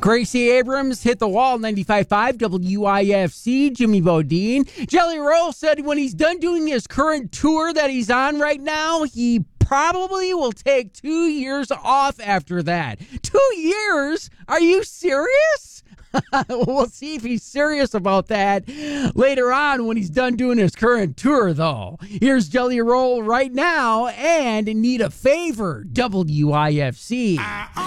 Gracie Abrams hit the wall, 95.5 WIFC. Jimmy Bodine. Jelly Roll said when he's done doing his current tour that he's on right now, he probably will take 2 years off after that. 2 years? Are you serious? We'll see if he's serious about that later on when he's done doing his current tour, though. Here's Jelly Roll right now and Need a Favor, WIFC.